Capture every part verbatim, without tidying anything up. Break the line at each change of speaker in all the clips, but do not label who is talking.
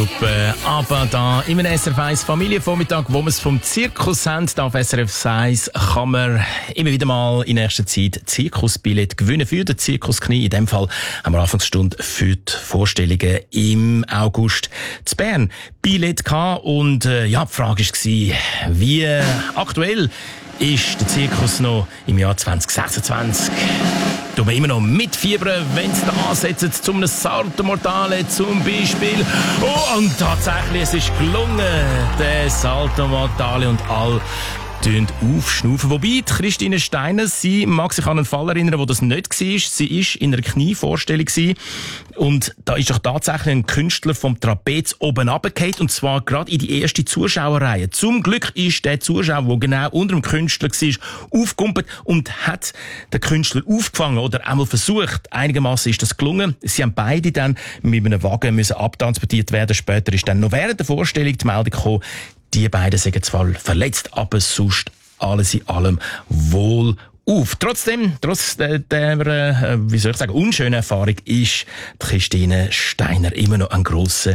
Gruppe «Aber da» im S R F eins Familienvormittag, wo wir es vom Zirkus haben. Da auf S R F eins kann man immer wieder mal in nächster Zeit Zirkusbillett gewinnen für den Zirkus Knie. In dem Fall haben wir Anfangsstunde für die Vorstellungen im August zu Bern Billett gehabt. Und äh, ja, die Frage war, wie aktuell ist der Zirkus noch im Jahr zwanzig sechsundzwanzig? Tun wir immer noch mitfiebern, wenn es da ansetzen, zum einem Salto Mortale zum Beispiel. Oh, und tatsächlich, es ist gelungen, der Salto Mortale, und all tun aufschnaufen. Wobei, die Christine Steiner, sie mag sich an einen Fall erinnern, wo das nicht war. Sie war in einer Knievorstellung und da ist doch tatsächlich ein Künstler vom Trapez oben runtergefallen, und zwar gerade in die erste Zuschauerreihe. Zum Glück ist der Zuschauer, der genau unter dem Künstler war, aufgekumpelt und hat den Künstler aufgefangen oder einmal versucht. Einigermaßen ist das gelungen. Sie haben beide dann mit einem Wagen müssen abtransportiert werden. Später ist dann noch während der Vorstellung die Meldung gekommen, die beiden sind zwar verletzt, aber sonst alles in allem wohl auf. Trotzdem, trotz der, der äh, wie soll ich sagen, unschönen Erfahrung, ist Christine Steiner immer noch ein grosser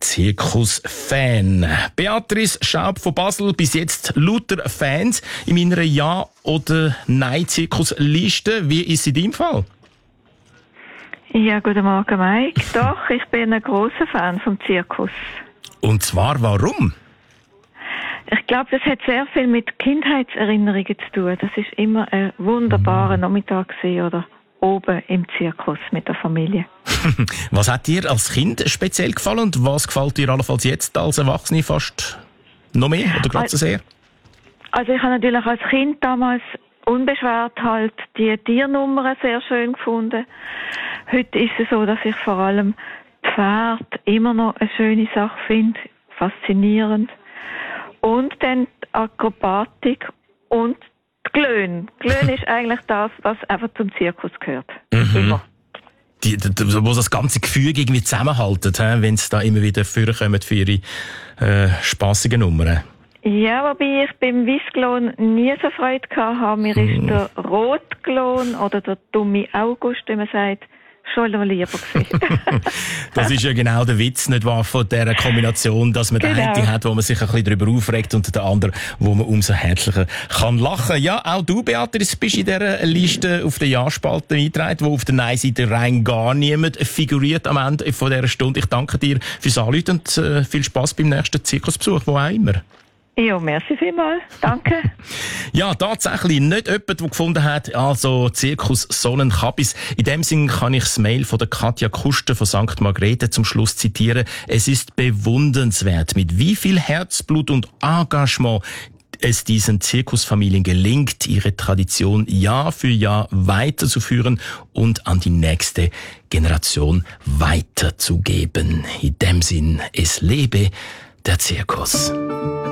Zirkus-Fan. Beatrice Schaub von Basel, bis jetzt lauter Fans in meiner Ja- oder Nein-Zirkusliste. Wie ist es in deinem Fall?
Ja, guten Morgen, Mike. Doch, ich bin ein grosser Fan vom Zirkus.
Und zwar warum?
Ich glaube, das hat sehr viel mit Kindheitserinnerungen zu tun. Das ist immer ein wunderbarer Nachmittag gewesen, oder oben im Zirkus mit der Familie.
Was hat dir als Kind speziell gefallen und was gefällt dir allenfalls jetzt als Erwachsene fast noch mehr oder gerade so sehr?
Also ich habe natürlich als Kind damals unbeschwert halt die Tiernummern sehr schön gefunden. Heute ist es so, dass ich vor allem die Pferde immer noch eine schöne Sache finde, faszinierend. Und dann die Akrobatik und die Glöhn. Glöhn ist eigentlich das, was einfach zum Zirkus gehört.
Mhm.
Immer.
Die, die, wo das ganze Gefühl irgendwie zusammenhalten, wenn es da immer wieder vorkommen für ihre äh, spassigen Nummern.
Ja, wobei ich beim Weissglon nie so Freude gehabt habe. Mir mhm. ist der Rotglon oder der dumme August, wie man sagt, schon lieber gewesen.
Das ist ja genau der Witz, nicht wahr, von dieser Kombination, dass man genau. den einen hat, wo man sich ein bisschen darüber aufregt, und den anderen, wo man umso herzlicher kann lachen. Ja, auch du, Beatrice, bist in dieser Liste auf der Ja-Spalte eingetragen, wo auf der Nein-Seite rein gar niemand figuriert am Ende von dieser Stunde. Ich danke dir fürs Anrufen und äh, viel Spass beim nächsten Zirkusbesuch, wo auch immer.
Ja, merci vielmals. Danke.
Ja, tatsächlich nicht jemand, der gefunden hat, also Zirkus Sonnenkabis. In dem Sinn kann ich das Mail von der Katja Kuster von Sankt Margrethe zum Schluss zitieren. Es ist bewundernswert, mit wie viel Herzblut und Engagement es diesen Zirkusfamilien gelingt, ihre Tradition Jahr für Jahr weiterzuführen und an die nächste Generation weiterzugeben. In dem Sinn, es lebe der Zirkus.